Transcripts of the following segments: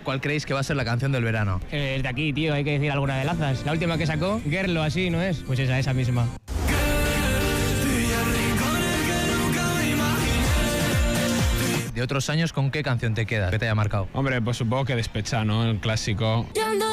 ¿Cuál creéis que va a ser la canción del verano? De aquí, tío, hay que decir alguna de Lazas. La última que sacó, Gerlo, así, ¿no es? Pues esa misma. De otros años, ¿con qué canción te quedas? ¿Qué te haya marcado? Hombre, pues supongo que Despecha, ¿no? El clásico.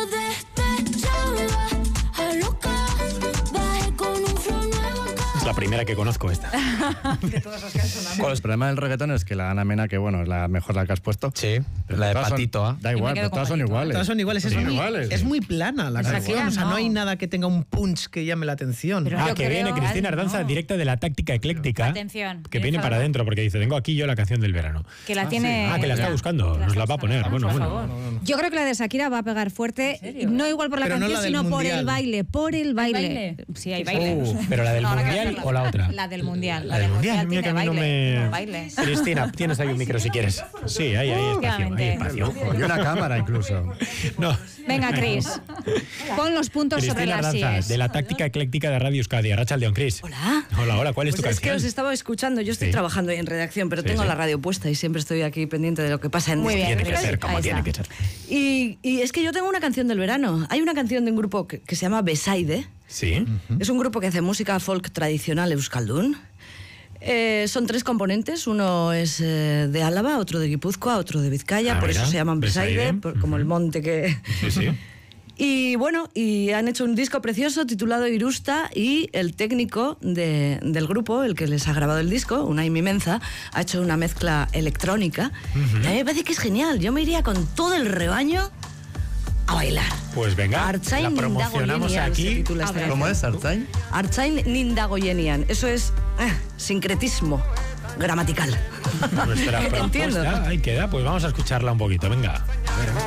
Es la primera que conozco esta. De todas las que han sonado. El problema del reggaetón es que la Ana Mena, que bueno, es la mejor la que has puesto. Sí, la de Patito A. Da igual, pero todas son iguales. Todas son iguales. Es muy plana la canción. O sea, no hay nada que tenga un punch que llame la atención. Pero que viene Cristina Ardanza directa de la táctica ecléctica. Atención. Que viene para adentro porque dice, tengo aquí yo la canción del verano. Que la tiene... que la está buscando. Nos la va a poner. Bueno. Yo creo que la de Shakira va a pegar fuerte, no igual por la Pero no canción, la del sino por mundial. el baile. Por el baile. Sí, hay baile. ¿Pero la del mundial o la otra? La del mundial. La del mundial, mira que a mí no me... Baile. Cristina, tienes ahí un micro si quieres. Sí, hay espacio. Hay espacio. Y una cámara incluso. No. Venga, Cris, pon los puntos sobre Cristina las Ardanza, sillas. de la táctica ecléctica de Radio Euskadi. Arratsaldeon, Cris. Hola, ¿cuál es tu Pues canción? es que os estaba escuchando, yo estoy trabajando ahí en redacción, pero tengo la radio puesta y siempre estoy aquí pendiente de lo que pasa en Muy bien. Tiene que ser como Ahí tiene está. que ser. Y es que yo tengo una canción del verano. Hay una canción de un grupo que se llama Besaide. Sí. Es un grupo que hace música folk tradicional euskaldun. Son 3 componentes, uno es de Álava, otro de Guipúzcoa, otro de Vizcaya, por mira, eso se llaman Besaide, Besaide. como el monte que... Sí. Y bueno, y han hecho un disco precioso titulado Irusta y el técnico del grupo, el que les ha grabado el disco, Unai Mimenza, ha hecho una mezcla electrónica. Y a mí me parece que es genial. Yo me iría con todo el rebaño a bailar. Pues venga, Artzain la promocionamos Nindagoyenian se aquí. titula esta ¿Cómo canción. es, Artzain? Artzain Nindagoyenian. Eso es sincretismo gramatical. Nuestra Entiendo. propuesta, ahí queda. Pues vamos a escucharla un poquito, venga.